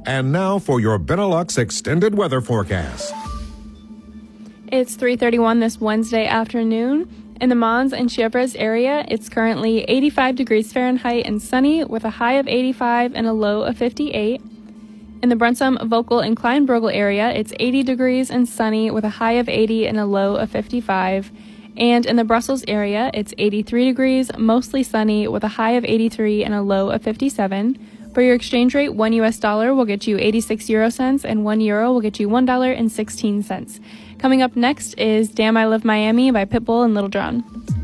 And now for your Benelux extended weather forecast. It's 3:31 this Wednesday afternoon. In the Mons and Chievres area, it's currently 85 degrees Fahrenheit and sunny with a high of 85 and a low of 58. In the Brunssum, Vogel, and Kleinbrugel area, it's 80 degrees and sunny with a high of 80 and a low of 55. And in the Brussels area, it's 83 degrees, mostly sunny with a high of 83 and a low of 57. For your exchange rate, $1 US will get you 86 euro cents and €1 will get you $1.16. Coming up next is Damn I Love Miami by Pitbull and Lil Jon.